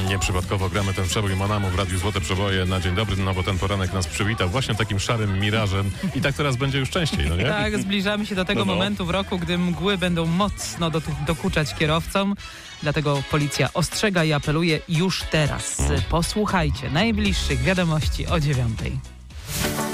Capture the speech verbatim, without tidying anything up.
Nieprzypadkowo gramy ten przebój Monamu w Radiu Złote Przeboje na dzień dobry, no bo ten poranek nas przywitał właśnie takim szarym mirażem i tak teraz będzie już częściej, no nie? Tak, zbliżamy się do tego no, no. momentu w roku, gdy mgły będą mocno do, dokuczać kierowcom. Dlatego policja ostrzega i apeluje już teraz. Posłuchajcie najbliższych wiadomości o dziewiątej.